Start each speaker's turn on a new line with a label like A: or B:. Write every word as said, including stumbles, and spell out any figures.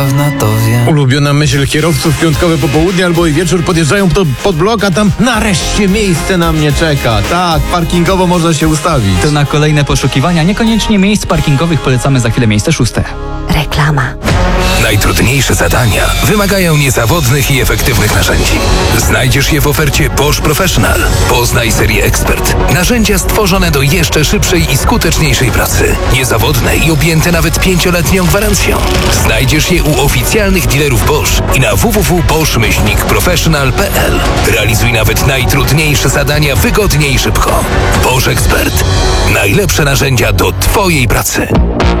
A: to wiem.
B: Ulubiona myśl kierowców, piątkowe popołudnie albo i wieczór podjeżdżają pod, pod blok, a tam nareszcie miejsce na mnie czeka. Tak, parkingowo można się ustawić.
A: To na kolejne poszukiwania niekoniecznie miejsc parkingowych polecamy za chwilę miejsce szóste.
C: Reklama.
D: Najtrudniejsze zadania wymagają niezawodnych i efektywnych narzędzi. Znajdziesz je w ofercie Bosch Professional. Poznaj serię Expert. Narzędzia stworzone do jeszcze szybszej i skuteczniejszej pracy. Niezawodne i objęte nawet pięcioletnią gwarancją. Znajdziesz je u oficjalnych dealerów Bosch i na w w w kropka bosch myślnik professional kropka p l. Realizuj nawet najtrudniejsze zadania wygodnie i szybko. Bosch Expert. Najlepsze narzędzia do Twojej pracy.